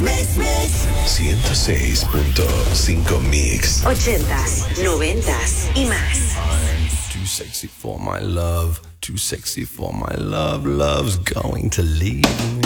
106.5 Mix. 80s, 90s y más. I'm too sexy for my love. Too sexy for my love. Love's going to leave me.